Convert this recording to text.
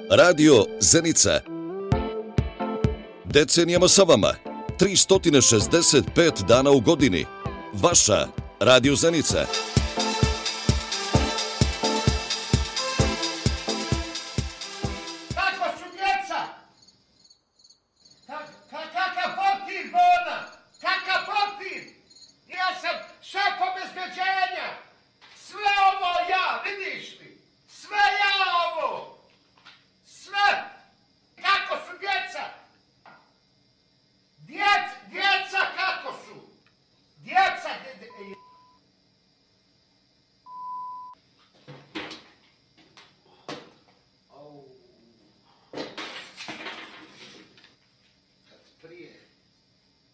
Radio Zenica. Decenijama sa vama. 365 dana u godini. Vaša Radio Zenica.